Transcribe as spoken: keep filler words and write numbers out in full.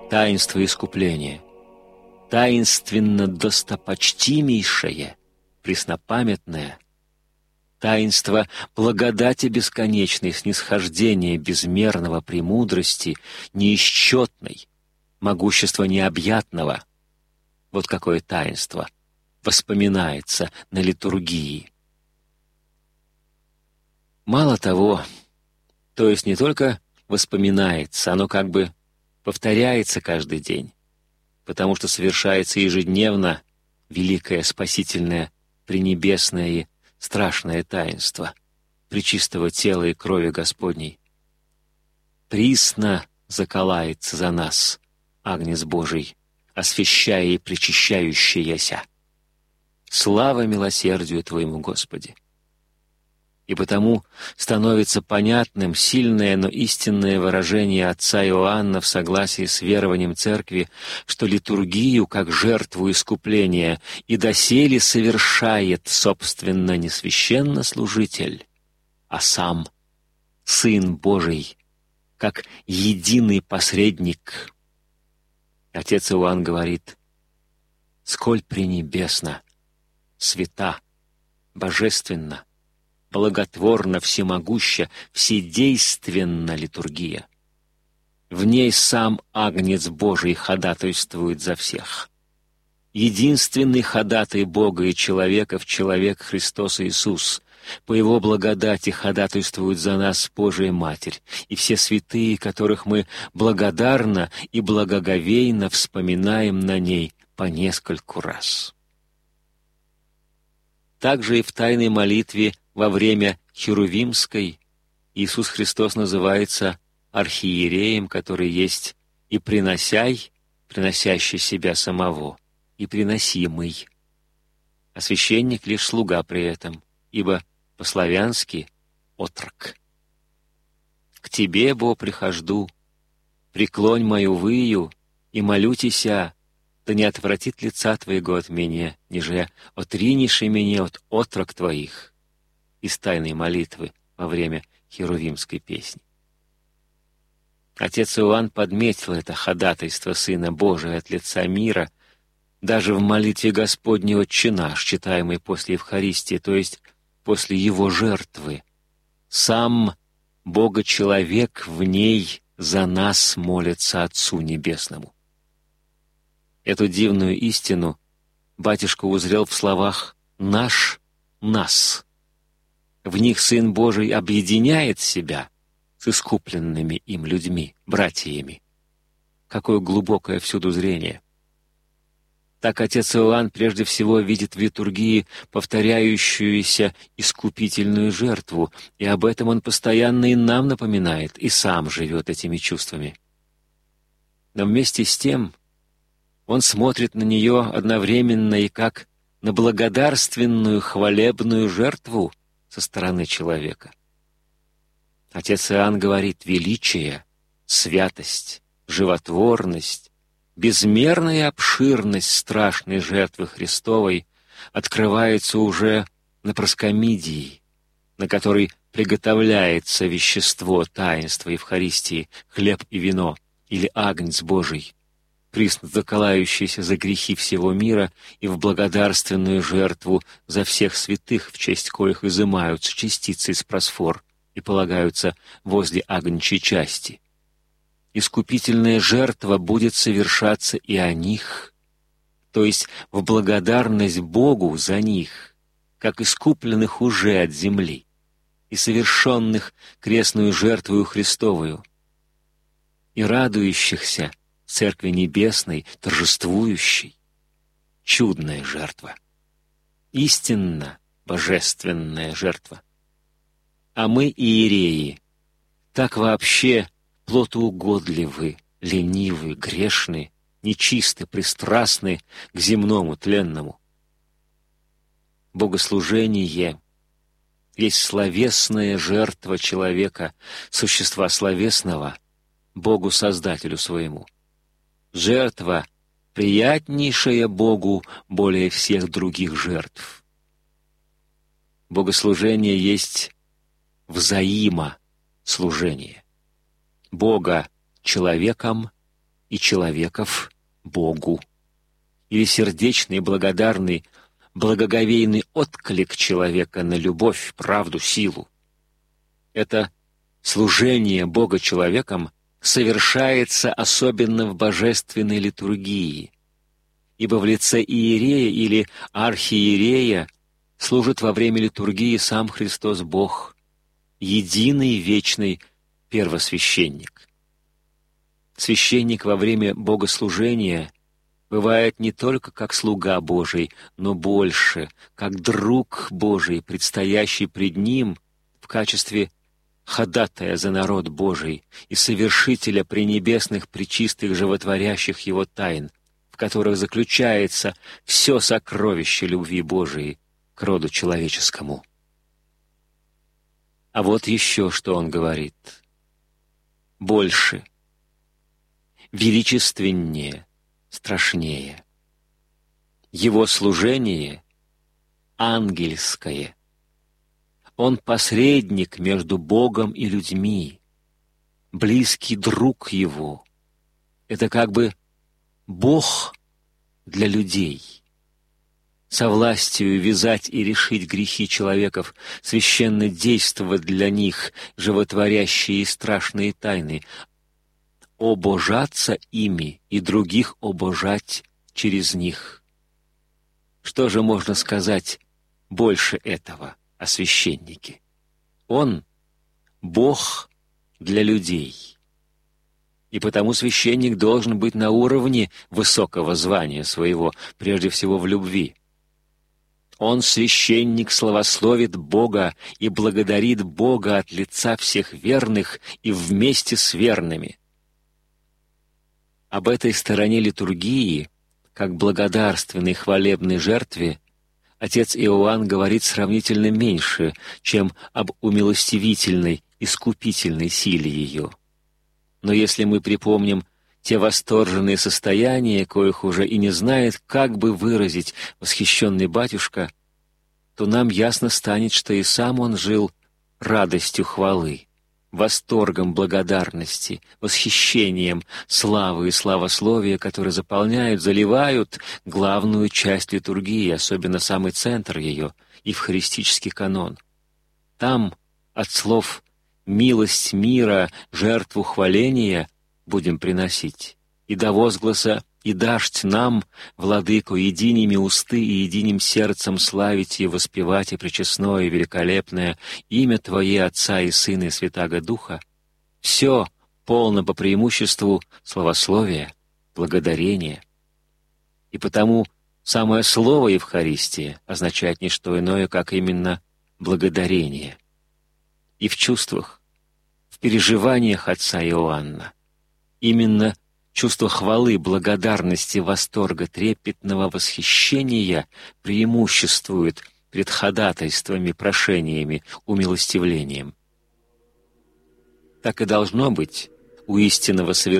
таинство искупления, таинственно достопочтимейшее, преснопамятное, таинство благодати бесконечной, снисхождения безмерного, премудрости, неисчетной, могущества необъятного. Вот какое таинство воспоминается на литургии. Мало того, то есть не только воспоминается, оно как бы повторяется каждый день, потому что совершается ежедневно великое спасительное, пренебесное и страшное таинство пречистого тела и крови Господней. Присно заколается за нас Агнец Божий, освящая и пречищающаяся. Слава милосердию Твоему, Господи! И потому становится понятным сильное, но истинное выражение отца Иоанна в согласии с верованием Церкви, что литургию, как жертву искупления, и доселе совершает, собственно, не священнослужитель, а сам Сын Божий, как единый посредник. Отец Иоанн говорит: «Сколь пренебесно, свята, божественно, благотворно, всемогуща, вседейственна литургия. В ней сам Агнец Божий ходатайствует за всех. Единственный ходатай Бога и человека в человек Христос Иисус. По Его благодати ходатайствует за нас Божия Матерь и все святые, которых мы благодарно и благоговейно вспоминаем на ней по нескольку раз». Также и в тайной молитве во время Херувимской Иисус Христос называется архиереем, который есть и приносяй, приносящий себя самого, и приносимый. А священник лишь слуга при этом, ибо по-славянски отрок. «К Тебе, Бо, прихожду, преклонь мою выю и молю Тися, да не отвратит лица Твоего от меня, ниже отринеши меня от отрок Твоих», из тайной молитвы во время Херувимской песни. Отец Иоанн подметил это ходатайство Сына Божия от лица мира даже в молитве Господней «Отче наш», читаемой после Евхаристии, то есть после Его жертвы. Сам Бога-человек в ней за нас молится Отцу Небесному. Эту дивную истину батюшка узрел в словах «наш», «нас». В них Сын Божий объединяет себя с искупленными им людьми, братьями. Какое глубокое всюду зрение! Так отец Иоанн прежде всего видит в литургии повторяющуюся искупительную жертву, и об этом он постоянно и нам напоминает, и сам живет этими чувствами. Но вместе с тем он смотрит на нее одновременно и как на благодарственную хвалебную жертву со стороны человека. Отец Иоанн говорит: величие, святость, животворность, безмерная обширность страшной жертвы Христовой открывается уже на проскомидии, на которой приготовляется вещество таинства Евхаристии, хлеб и вино, или Агнец Божий, присно заколающийся за грехи всего мира и в благодарственную жертву за всех святых, в честь коих изымаются частицы из просфор и полагаются возле агнчей части. Искупительная жертва будет совершаться и о них, то есть в благодарность Богу за них, как искупленных уже от земли и совершенных крестную жертвою Христовую, и радующихся Церкви Небесной, торжествующей. Чудная жертва, истинно божественная жертва. А мы, иереи, так вообще плотоугодливы, ленивы, грешны, нечисты, пристрастны к земному, тленному. Богослужение есть словесная жертва человека, существа словесного, Богу-Создателю своему. Жертва, приятнейшая Богу более всех других жертв. Богослужение есть взаимослужение Бога человеком и человеков Богу, или сердечный, благодарный, благоговейный отклик человека на любовь, правду, силу. Это служение Бога человеком совершается особенно в божественной литургии, ибо в лице иерея или архиерея служит во время литургии сам Христос Бог, единый вечный первосвященник. Священник во время богослужения бывает не только как слуга Божий, но больше, как друг Божий, предстоящий пред Ним в качестве ходатая за народ Божий и совершителя пренебесных, пречистых, животворящих Его тайн, в которых заключается все сокровище любви Божией к роду человеческому. А вот еще что он говорит. Больше, величественнее, страшнее. Его служение ангельское. Он посредник между Богом и людьми, близкий друг Его. Это как бы Бог для людей. Со властью вязать и решить грехи человеков, священно действовать для них животворящие и страшные тайны, обожаться ими и других обожать через них. Что же можно сказать больше этого о священнике? Он — Бог для людей. И потому священник должен быть на уровне высокого звания своего, прежде всего в любви. Он, священник, славословит Бога и благодарит Бога от лица всех верных и вместе с верными. Об этой стороне литургии, как благодарственной хвалебной жертве, отец Иоанн говорит сравнительно меньше, чем об умилостивительной, искупительной силе ее. Но если мы припомним те восторженные состояния, коих уже и не знает, как бы выразить восхищенный батюшка, то нам ясно станет, что и сам он жил радостью хвалы, восторгом благодарности, восхищением славы и славословия, которые заполняют, заливают главную часть литургии, особенно самый центр ее, евхаристический канон. Там от слов «милость мира, жертву хваления» будем приносить, и до возгласа «И дашь нам, владыку, единими усты и единым сердцем славить и воспевать и пречестное и великолепное имя Твое, Отца и Сына и Святаго Духа», все полно по преимуществу славословия, благодарения. И потому самое слово Евхаристия означает не что иное, как именно благодарение. И в чувствах, в переживаниях отца Иоанна именно чувство хвалы, благодарности, восторга, трепетного восхищения преимуществует пред ходатайствами, прошениями, умилостивлением. Так и должно быть у истинного совершения